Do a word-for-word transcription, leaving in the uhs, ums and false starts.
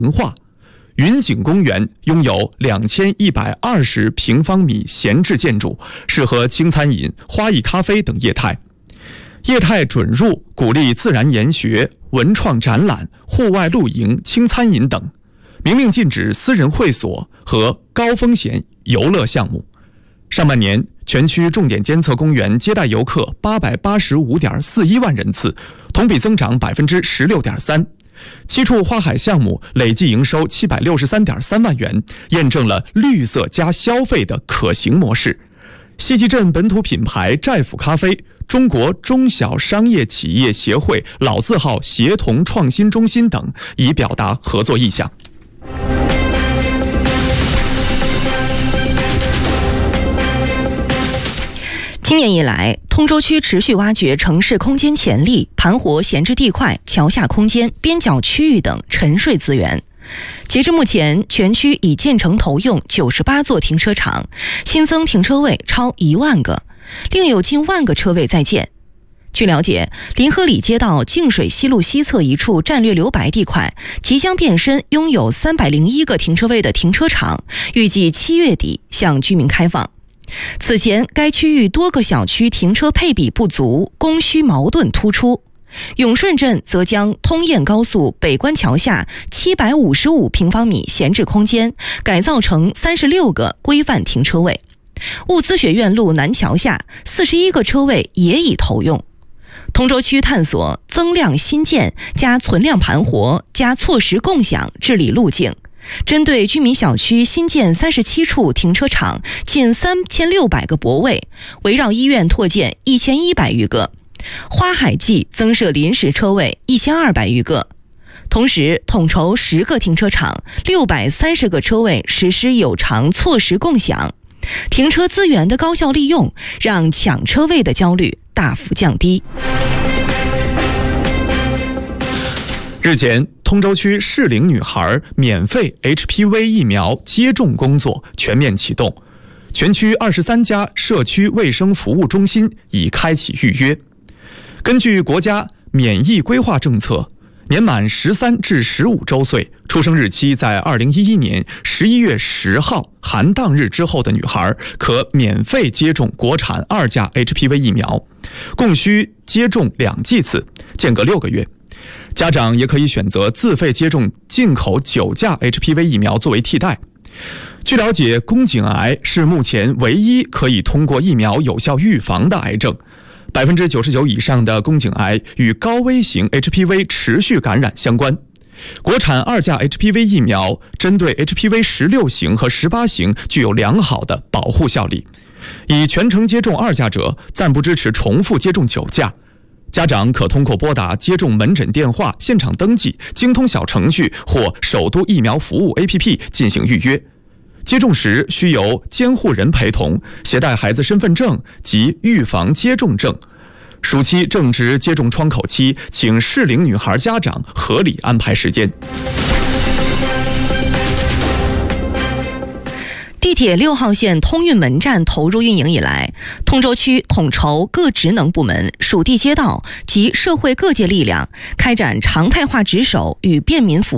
文化。云景公园拥有两千一百二十平方米闲置建筑，适合轻餐饮、花艺咖啡等业态。业态准入鼓励自然研学、文创展览、户外露营、轻餐饮等，明令禁止私人会所和高风险游乐项目。上半年，全区重点监测公园接待游客八百八十五点四一万人次，同比增长百分之十六点三。七处花海项目累计营收七百六十三点三万元，验证了绿色加消费的可行模式。西集镇本土品牌寨府咖啡、中国中小商业企业协会老字号协同创新中心等已表达合作意向。 今年以来，通州区持续挖掘城市空间潜力，盘活闲置地块、桥下空间、边角区域等沉睡资源。截至目前，全区已建成投用九十八座停车场，新增停车位超一万个，另有近万个车位在建。据了解，临河里街道净水西路西侧一处战略留白地块即将变身拥有三百零一个停车位的停车场，预计七月底向居民开放。此前，该区域多个小区停车配比不足，供需矛盾突出。永顺镇则将通燕高速北关桥下七百五十五平方米闲置空间改造成三十六个规范停车位。物资学院路南桥下四十一个车位也已投用。通州区探索增量新建加存量盘活加措施共享治理路径，针对居民小区新建三十七处停车场，近三千六百个泊位，围绕医院拓建一千一百余个，花海记增设临时车位一千二百余个。同时，统筹十个停车场、六百三十个车位实施有偿措施共享，停车资源的高效利用，让抢车位的焦虑大幅降低。 日前，通州区适龄女孩免费 H P V 疫苗接种工作全面启动，全区二十三家社区卫生服务中心已开启预约。根据国家免疫规划政策，年满十三至十五周岁、出生日期在二零一一年十一月十号含当日之后的女孩，可免费接种国产二价 H P V 疫苗，共需接种两剂次，间隔六个月。家长也可以选择自费接种进口九价 H P V 疫苗作为替代。据了解，宫颈癌是目前唯一可以通过疫苗有效预防的癌症，百分之九十九以上的宫颈癌与高危型 H P V 持续感染相关。国产二价 H P V 疫苗针对 H P V 十六型和十八型具有良好的保护效力。已全程接种二价者暂不支持重复接种九价。家长可通过拨打接种门诊电话、现场登记、京通小程序或首都疫苗服务 A P P 进行预约。接种时需由监护人陪同，携带孩子身份证及预防接种证。暑期正值接种窗口期，请适龄女孩家长合理安排时间。 地铁六号线通运门站投入运营以来，通州区统筹各职能部门、属地街道及社会各界力量，开展常态化值守与便民服务